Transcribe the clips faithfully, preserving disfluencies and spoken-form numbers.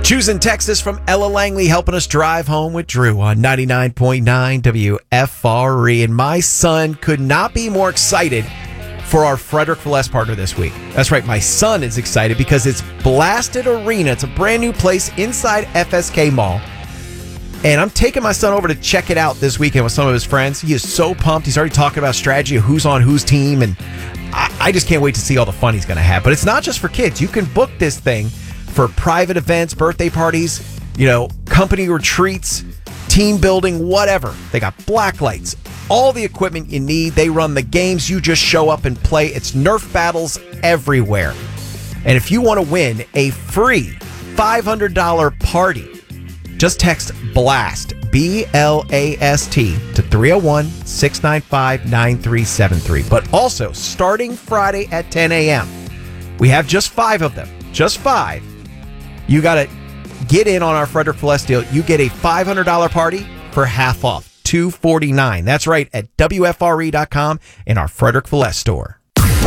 Choosing Texas from Ella Langley, helping us drive home with Drew on ninety-nine point nine W F R E. And my son could not be more excited for our Frederick Velez partner this week. That's right, my son is excited because it's Blasted Arena. It's a brand new place inside F S K Mall. And I'm taking my son over to check it out this weekend with some of his friends. He is so pumped. He's already talking about strategy of who's on whose team. And I, I just can't wait to see all the fun he's going to have. But it's not just for kids. You can book this thing for private events, birthday parties, you know, company retreats, team building, whatever. They got black lights, all the equipment you need. They run the games. You just show up and play. It's Nerf battles everywhere. And if you want to win a free five hundred dollars party, just text BLAST, B L A S T, to three oh one, six nine five, nine three seven three. But also, starting Friday at ten a.m., we have just five of them. Just five. You got to get in on our Frederick Velez deal. You get a five hundred dollars party for half off, two hundred forty-nine dollars. That's right, at W F R E dot com in our Frederick Velez store.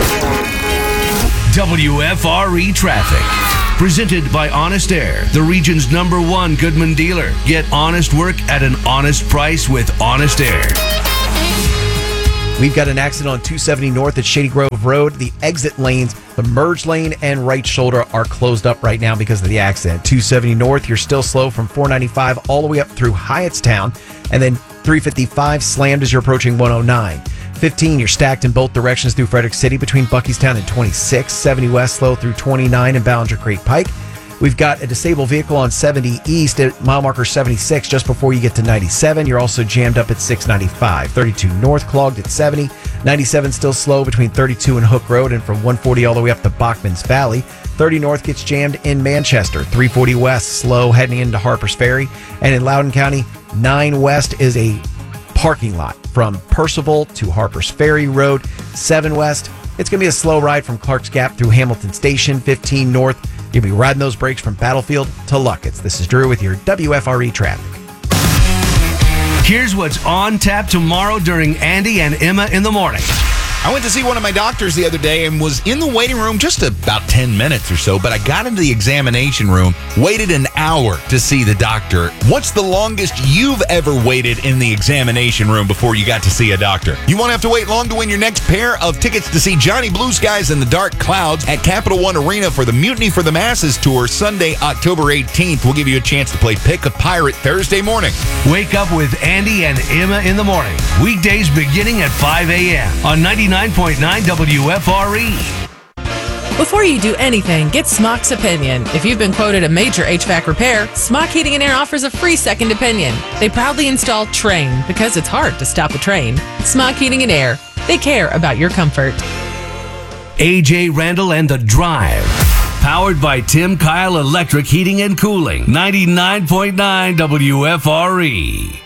W F R E Traffic. Presented by Honest Air, the region's number one Goodman dealer. Get honest work at an honest price with Honest Air. We've got an accident on two seventy North at Shady Grove Road. The exit lanes, the merge lane and right shoulder, are closed up right now because of the accident. two seventy North, you're still slow from four ninety-five all the way up through Hyattstown. And then three fifty-five slammed as you're approaching one oh nine. fifteen, you're stacked in both directions through Frederick City between Buckystown and twenty-six. seventy West slow through twenty-nine and Ballinger Creek Pike. We've got a disabled vehicle on seventy East at mile marker seventy-six just before you get to ninety-seven. You're also jammed up at six ninety-five. thirty-two North clogged at seventy. ninety-seven still slow between thirty-two and Hook Road, and from one forty all the way up to Bachman's Valley. thirty North gets jammed in Manchester. three forty West slow heading into Harpers Ferry. And in Loudoun County, nine West is a parking lot from Percival to Harpers Ferry Road. seven West, it's going to be a slow ride from Clark's Gap through Hamilton Station. fifteen North, you'll be riding those brakes from Battlefield to Luckett's. This is Drew with your W F R E traffic. Here's what's on tap tomorrow during Andy and Emma in the morning. I went to see one of my doctors the other day and was in the waiting room just about ten minutes or so, but I got into the examination room, waited an hour to see the doctor. What's the longest you've ever waited in the examination room before you got to see a doctor? You won't have to wait long to win your next pair of tickets to see Johnny Blue Skies and the Dark Clouds at Capital One Arena for the Mutiny for the Masses tour Sunday, October eighteenth. We'll give you a chance to play Pick a Pirate Thursday morning. Wake up with Andy and Emma in the morning. Weekdays beginning at five a.m. on ninety-nine point nine W F R E. Before you do anything, get Smock's opinion. If you've been quoted a major H V A C repair, Smock Heating and Air offers a free second opinion. They proudly install Train because it's hard to stop a train. Smock Heating and Air. They care about your comfort. A J Randall and The Drive. Powered by Tim Kyle Electric Heating and Cooling. ninety-nine point nine W F R E.